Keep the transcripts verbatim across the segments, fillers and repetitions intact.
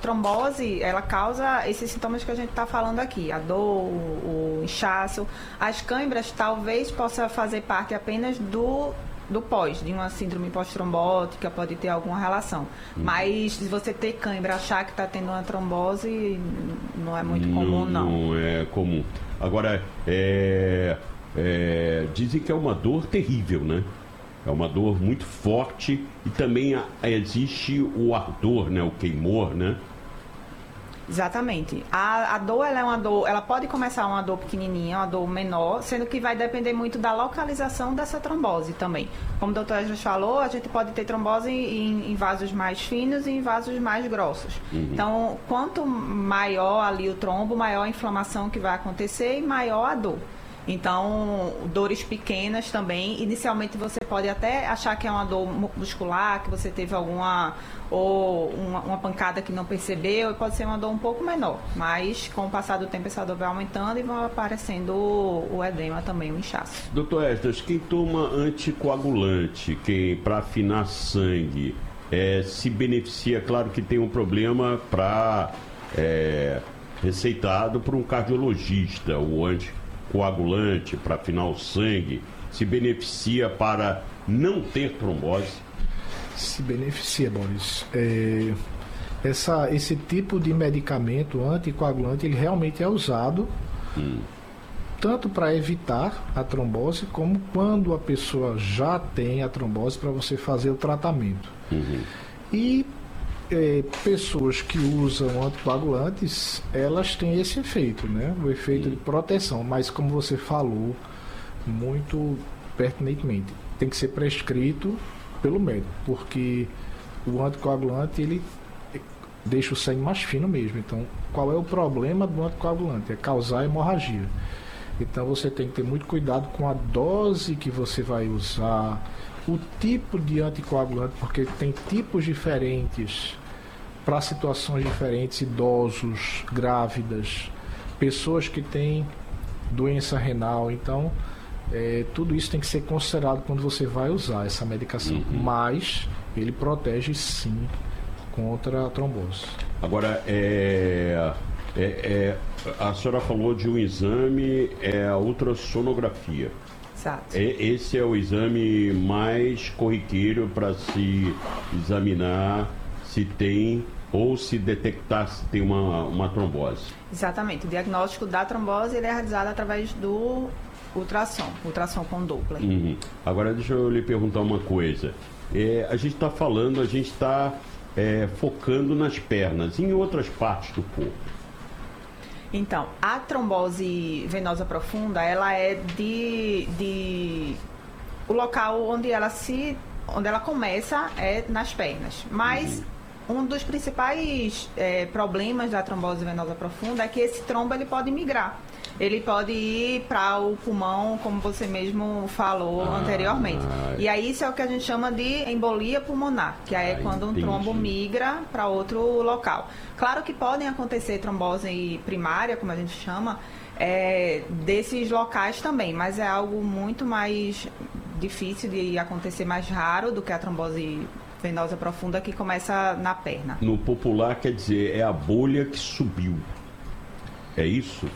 trombose, ela causa esses sintomas que a gente está falando aqui, a dor, o, o inchaço. As câimbras talvez possa fazer parte apenas do, do pós, de uma síndrome pós-trombótica, pode ter alguma relação. Hum. Mas se você ter câimbra, achar que está tendo uma trombose, não é muito comum, não. Não é comum. Agora, é, é, dizem que é uma dor terrível, né? É uma dor muito forte e também existe o ardor, né? O queimor, né? Exatamente. A, a dor, ela é uma dor, ela pode começar uma dor pequenininha, uma dor menor, sendo que vai depender muito da localização dessa trombose também. Como o doutor já falou, a gente pode ter trombose em, em vasos mais finos e em vasos mais grossos. Uhum. Então, quanto maior ali o trombo, maior a inflamação que vai acontecer e maior a dor. Então, dores pequenas também, inicialmente você pode até achar que é uma dor muscular, que você teve alguma, ou uma, uma pancada que não percebeu, e pode ser uma dor um pouco menor, mas com o passar do tempo essa dor vai aumentando e vão aparecendo o, o edema também, o inchaço. Doutor Esdras, quem toma anticoagulante, quem para afinar sangue, é, se beneficia, claro que tem um problema para é, receitado por um cardiologista, o anticoagulante, coagulante para afinar o sangue, se beneficia para não ter trombose? Se beneficia, Boris. É, essa, esse tipo de medicamento anticoagulante, ele realmente é usado hum. tanto para evitar a trombose, como quando a pessoa já tem a trombose, para você fazer o tratamento. Uhum. E É, pessoas que usam anticoagulantes, elas têm esse efeito, né? O efeito de proteção, mas como você falou muito pertinentemente, tem que ser prescrito pelo médico, porque o anticoagulante, ele deixa o sangue mais fino mesmo. Então, qual é o problema do anticoagulante? É causar hemorragia. Então, você tem que ter muito cuidado com a dose que você vai usar, o tipo de anticoagulante, porque tem tipos diferentes para situações diferentes, idosos, grávidas, pessoas que têm doença renal. Então, é, tudo isso tem que ser considerado quando você vai usar essa medicação. Uhum. Mas ele protege sim contra a trombose. Agora, é, é, é, a senhora falou de um exame, é a ultrassonografia. Exato. Esse é o exame mais corriqueiro para se examinar se tem ou se detectar se tem uma, uma trombose. Exatamente. O diagnóstico da trombose, ele é realizado através do ultrassom, ultrassom com Doppler. Uhum. Agora deixa eu lhe perguntar uma coisa. É, a gente está falando, a gente está é, focando nas pernas, em outras partes do corpo. Então, a trombose venosa profunda, ela é de, de... O local onde ela se... onde ela começa é nas pernas. Mas uhum. um dos principais é, problemas da trombose venosa profunda é que esse trombo, ele pode migrar. Ele pode ir para o pulmão, como você mesmo falou ah, anteriormente. E aí isso é o que a gente chama de embolia pulmonar, que aí é quando um entendi. trombo migra para outro local. Claro que podem acontecer trombose primária, como a gente chama, é, desses locais também, mas é algo muito mais difícil de acontecer, mais raro do que a trombose venosa profunda, que começa na perna. No popular, quer dizer, é a bolha que subiu. É isso?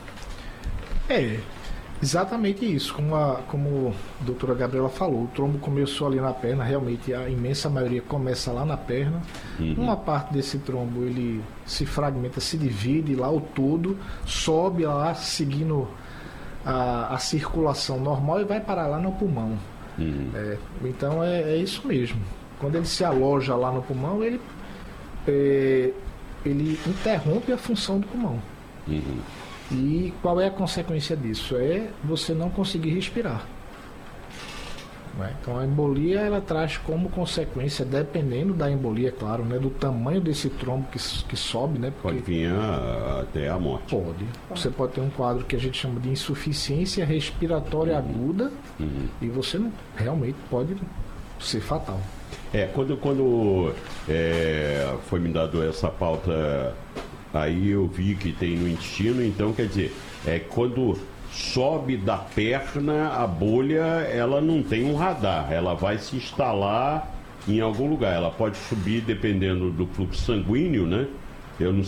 É, exatamente isso. Como a, como a doutora Gabriela falou, o trombo começou ali na perna, realmente a imensa maioria começa lá na perna. Uhum. Uma parte desse trombo, ele se fragmenta, se divide lá o todo, sobe lá seguindo a, a circulação normal e vai parar lá no pulmão. Uhum. É, então é, é isso mesmo. Quando ele se aloja lá no pulmão, ele, é, ele interrompe a função do pulmão. Uhum. E qual é a consequência disso? É você não conseguir respirar. Então a embolia, ela traz como consequência, dependendo da embolia, claro, né, do tamanho desse trombo que, que sobe, né? Pode vir a, até a morte. Pode. Você pode ter um quadro que a gente chama de insuficiência respiratória uhum. aguda uhum. e você não, realmente pode ser fatal. É, quando, quando é, foi me dado essa pauta, aí eu vi que tem no intestino, então quer dizer, é quando sobe da perna, a bolha, ela não tem um radar, ela vai se instalar em algum lugar, ela pode subir dependendo do fluxo sanguíneo, né? Eu não